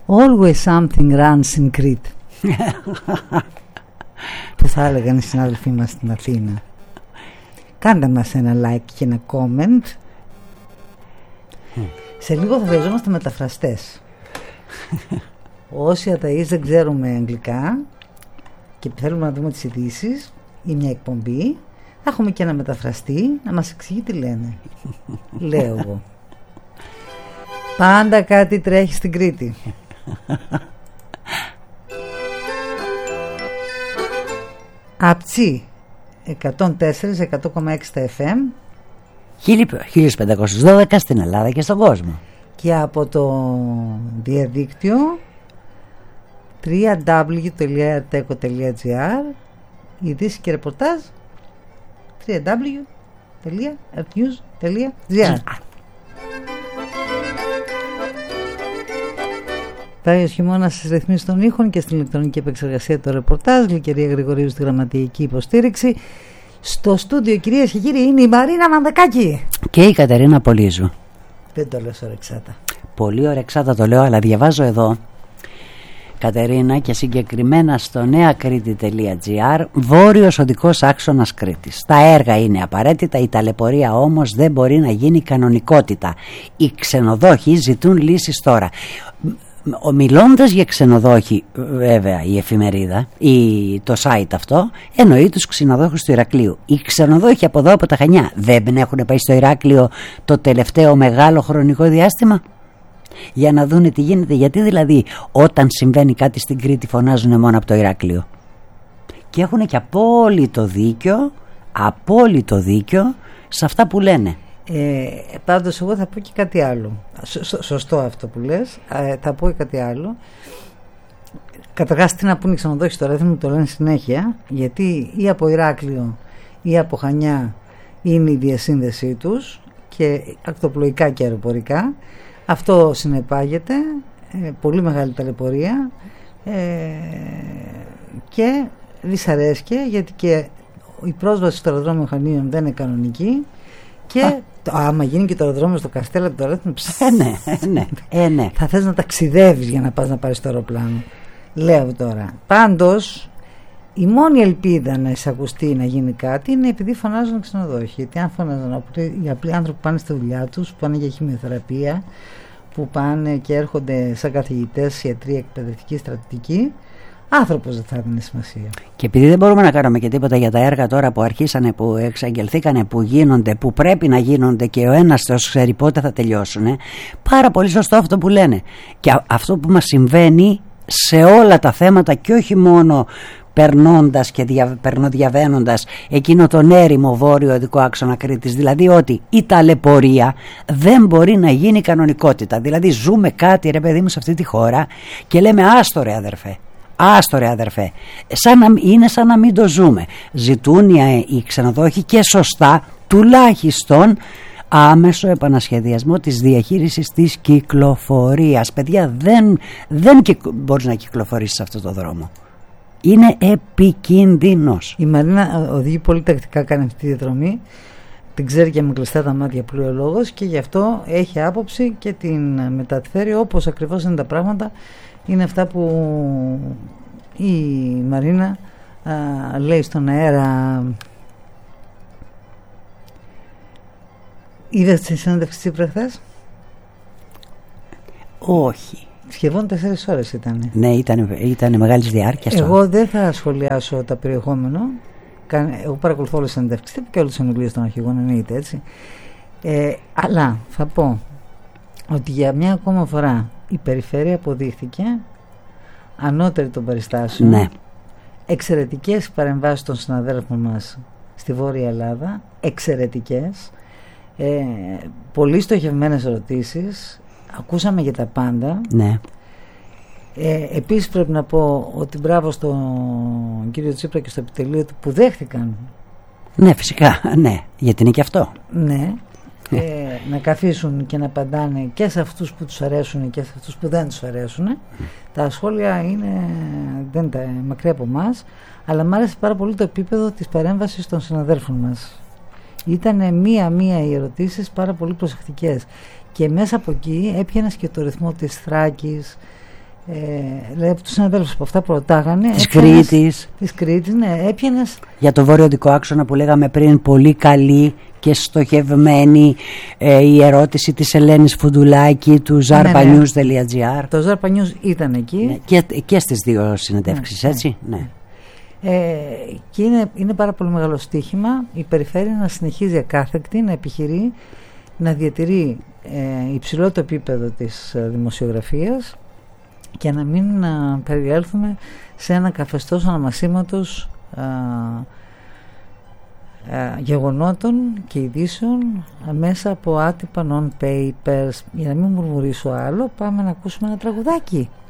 Always something runs in Crete. Που θα έλεγαν οι συνάδελφοί μας στην Αθήνα. Κάντε μας ένα like και ένα comment. Σε λίγο θα χρειαζόμαστε μεταφραστές. Όσοι αταείς δεν ξέρουμε αγγλικά και θέλουμε να δούμε τις ειδήσεις ή μια εκπομπή, θα έχουμε και ένα μεταφραστή να μας εξηγεί τι λένε. Λέω εγώ. Πάντα κάτι τρέχει στην Κρήτη. Απτσί 104-100,6 στα FM, 1512 στην Ελλάδα και στον κόσμο. και από το διαδίκτυο www.arteco.gr, ειδήσεις και ρεπορτάζ www.artnews.gr. Πάει ο χειμώνας στις ρυθμίσεις των ήχων και στην ηλεκτρονική επεξεργασία του ρεπορτάζ. Γλυκερία Γρηγορίου στη γραμματική υποστήριξη. Στο στούντιο, κυρίες και κύριοι, είναι η Μαρίνα Μανδεκάκη Και η Κατερίνα Πολύζου. Δεν το λες ορεξάτα. Πολύ ορεξάτα το λέω, αλλά διαβάζω εδώ, Κατερίνα, και συγκεκριμένα στο neakriti.gr, βόρειος οδικός άξονας Κρήτης. Τα έργα είναι απαραίτητα, η ταλαιπωρία όμως δεν μπορεί να γίνει κανονικότητα. Οι ξενοδόχοι ζητούν λύσεις τώρα. Μιλώντας για ξενοδόχοι, βέβαια, η εφημερίδα ή το site αυτό εννοεί τους ξενοδόχους του Ηρακλείου. Οι ξενοδόχοι από εδώ, από τα Χανιά, δεν έχουν πάει στο Ηράκλειο το τελευταίο μεγάλο χρονικό διάστημα για να δούνε τι γίνεται? Γιατί δηλαδή όταν συμβαίνει κάτι στην Κρήτη φωνάζουν μόνο από το Ηράκλειο? Και έχουν και απόλυτο δίκιο σε αυτά που λένε. Πάντως εγώ θα πω και κάτι άλλο. Σωστό αυτό που λες. Θα πω και κάτι άλλο. Καταρχάς, τι να πούνε οι ξενοδόχοι τώρα, δεν μου το λένε συνέχεια, γιατί ή από Ηράκλειο ή από Χανιά είναι η διασύνδεσή τους, και ακτοπλοϊκά και αεροπορικά. Αυτό συνεπάγεται πολύ μεγάλη ταλαιπωρία και δυσαρέσκεια, γιατί και η πρόσβαση στο αεροδρόμιο Χανίων δεν είναι κανονική. Και άμα γίνει και το αεροδρόμιο στο Καστέλα, τώρα ναι. θα θες να ταξιδεύεις για να πας να πάρεις το αεροπλάνο. Λέω τώρα. Πάντως, η μόνη ελπίδα να εισακουστεί να γίνει κάτι είναι επειδή φωνάζουν ξενοδόχοι. Γιατί αν φωνάζουν οι απλοί άνθρωποι που πάνε στη δουλειά τους, που πάνε για χημειοθεραπεία, που πάνε και έρχονται σαν καθηγητές, ιατροί, εκπαιδευτικοί, στρατιωτικοί, άνθρωπος δεν θα έδινε σημασία. Και επειδή δεν μπορούμε να κάνουμε και τίποτα για τα έργα τώρα που αρχίσανε, που εξαγγελθήκανε, που γίνονται, που πρέπει να γίνονται και ο ένας θεός ξέρει πότε θα τελειώσουν, πάρα πολύ σωστό αυτό που λένε. Και αυτό που μας συμβαίνει σε όλα τα θέματα, και όχι μόνο περνώντας και διαβαίνοντας εκείνο τον έρημο βόρειο οδικό άξονα Κρήτης, δηλαδή ότι η ταλαιπωρία δεν μπορεί να γίνει κανονικότητα. Δηλαδή ζούμε κάτι, ρε παιδί μου, σε αυτή τη χώρα και λέμε άστο ρε αδερφέ, είναι σαν να μην το ζούμε. Ζητούν οι ξενοδόχοι, και σωστά, τουλάχιστον άμεσο επανασχεδιασμό της διαχείρισης της κυκλοφορίας. Παιδιά, δεν μπορείς να κυκλοφορήσεις σε αυτό το δρόμο. Είναι επικίνδυνος. Η Μαρίνα οδηγεί πολύ τακτικά, κάνει αυτή τη διαδρομή, την ξέρει και με κλειστά τα μάτια πληολόγος, και γι' αυτό έχει άποψη και την μεταφέρει όπως ακριβώς είναι τα πράγματα. Είναι αυτά που η Μαρίνα λέει στον αέρα. Είδες τη συνέντευξη Τσίπρα χθες? Όχι. Σχεδόν 4 ώρες ήταν. Ναι, ήταν μεγάλης διάρκειας. Εγώ δεν θα σχολιάσω τα περιεχόμενο. Εγώ παρακολουθώ όλες τις συνέντευξεις και όλες τις συνομιλίες των αρχηγών, εννοείται έτσι. Αλλά θα πω ότι για μια ακόμα φορά η περιφέρεια αποδείχθηκε ανώτερη των περιστάσεων. Ναι. Εξαιρετικές παρεμβάσεις των συναδέλφων μας στη Βόρεια Ελλάδα. Εξαιρετικές. Πολύ στοχευμένες ερωτήσεις. Ακούσαμε για τα πάντα. Ναι. Επίσης πρέπει να πω ότι μπράβο στον κύριο Τσίπρα και στο επιτελείο του που δέχτηκαν. Ναι, φυσικά, ναι, γιατί είναι και αυτό. Ναι. Να καθίσουν και να απαντάνε και σε αυτούς που τους αρέσουν και σε αυτούς που δεν τους αρέσουν. Τα σχόλια δεν είναι μακριά από εμάς, αλλά μου άρεσε πάρα πολύ το επίπεδο της παρέμβασης των συναδέλφων μας. Ήταν μία-μία οι ερωτήσεις πάρα πολύ προσεκτικές, και μέσα από εκεί έπιανες και το ρυθμό της Θράκης, λέει από τους συναδέλφους που αυτά που ρωτάγανε της Κρήτης, ναι, έπιανες για το βόρειο-δυτικό άξονα που λέγαμε πριν, πολύ καλή και στοχευμένη η ερώτηση της Ελένης Φουντουλάκη του zarpanews.gr. Το Zarpanews ήταν εκεί, ναι, και στις δύο συνεντεύξεις, έτσι, ναι. Και είναι πάρα πολύ μεγάλο στοίχημα η περιφέρεια να συνεχίζει ακάθεκτη, να επιχειρεί να διατηρεί υψηλό το επίπεδο της δημοσιογραφίας και να μην περιέλθουμε σε ένα καθεστώς αναμασίματος γεγονότων και ειδήσεων μέσα από άτυπα non-papers. Για να μην μουρμουρίσω άλλο, πάμε να ακούσουμε ένα τραγουδάκι.